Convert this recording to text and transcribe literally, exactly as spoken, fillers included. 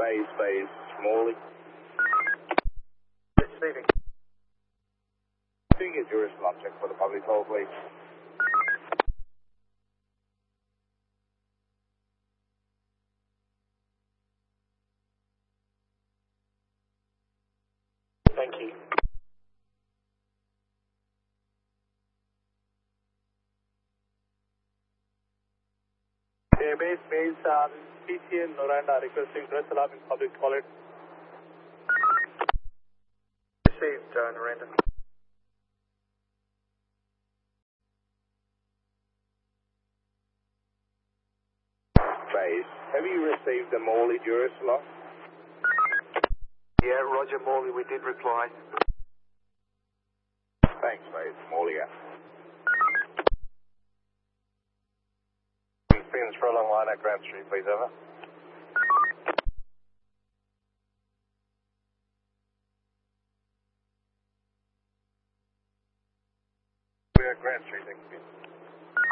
Phase, phase, Morley. Receiving. Being a jurisdiction object for the public hold, please. Thank you. Airbase base uh, P C N Noranda requesting dress alarm in public toilet. Received, uh, Noranda. Phase, have you received the Morley jurisdiction? Yeah, Roger Morley, we did reply. Thanks, phase, Morley out. Fins for a long line at Grant Street, please, over. We are at Grant Street, thank you.